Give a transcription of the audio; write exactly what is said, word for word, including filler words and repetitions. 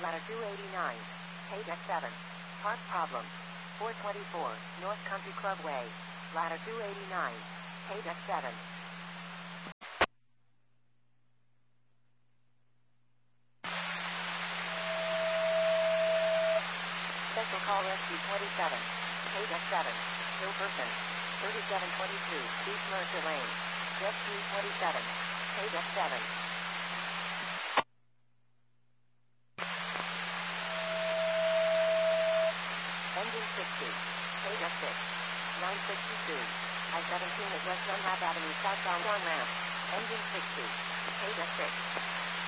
ladder two eighty-nine. Page X seven. Park problem. four twenty-four, North Country Club Way. Ladder two eighty-nine. Page X seven. Special call rescue twenty-seven. Page X seven. No person. thirty-seven twenty-two, East Mercer Lane. Rescue twenty-seven. Page X seven. Engine sixty. Page X six. nine sixty-two. I seventeen at West Dunlap Avenue southbound on ramp. Engine sixty. Page X six.